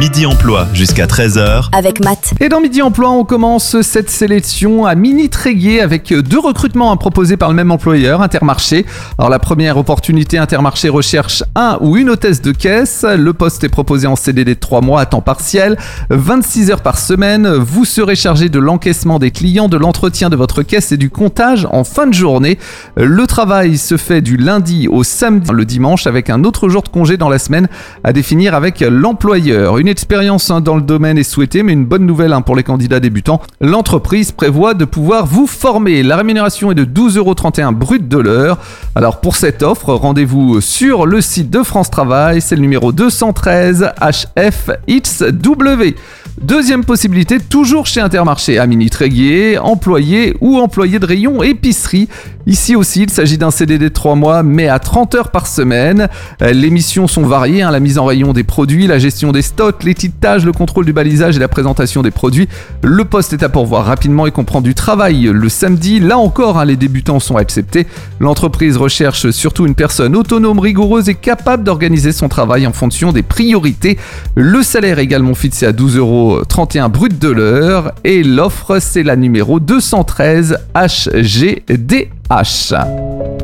Midi Emploi jusqu'à 13h. Avec Matt. Et dans Midi Emploi, on commence cette sélection à Mini-Tréguier avec 2 recrutements proposés par le même employeur, Intermarché. Alors la première opportunité, Intermarché recherche un ou une hôtesse de caisse. Le poste est proposé en CDD de 3 mois à temps partiel, 26 heures par semaine. Vous serez chargé de l'encaissement des clients, de l'entretien de votre caisse et du comptage en fin de journée. Le travail se fait du lundi au samedi, le dimanche, avec un autre jour de congé dans la semaine à définir avec l'employeur. Une expérience dans le domaine est souhaitée, mais une bonne nouvelle pour les candidats débutants. L'entreprise prévoit de pouvoir vous former. La rémunération est de 12,31 € brut de l'heure. Alors pour cette offre, rendez-vous sur le site de France Travail, c'est le numéro 213 HFXW. Deuxième possibilité, toujours chez Intermarché à Mini-Tréguier, employé ou employé de rayon épicerie. Ici aussi, il s'agit d'un CDD de 3 mois, mais à 30 heures par semaine. Les missions sont variées, la mise en rayon des produits, la gestion des stocks, l'étiquetage, le contrôle du balisage et la présentation des produits. Le poste est à pourvoir rapidement et comprend du travail le samedi. Là encore, les débutants sont acceptés. L'entreprise recherche surtout une personne autonome, rigoureuse et capable d'organiser son travail en fonction des priorités. Le salaire est également fixé à 12,31 € brut de l'heure et l'offre, c'est la numéro 213 HGDH.